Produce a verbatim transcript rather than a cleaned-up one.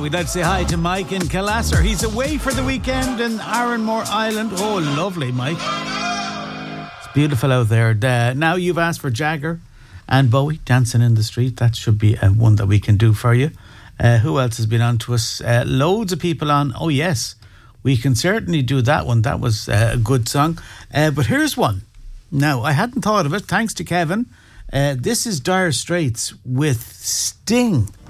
Now we'd like to say hi to Mike in Calasser. He's away for the weekend in Arranmore Island. Oh, lovely, Mike. It's beautiful out there. Uh, now you've asked for Jagger and Bowie, Dancing in the Street. That should be uh, one that we can do for you. Uh, who else has been on to us? Uh, loads of people on. Oh, yes. We can certainly do that one. That was uh, a good song. Uh, but here's one. Now, I hadn't thought of it. Thanks to Kevin. Uh, this is Dire Straits with Sting.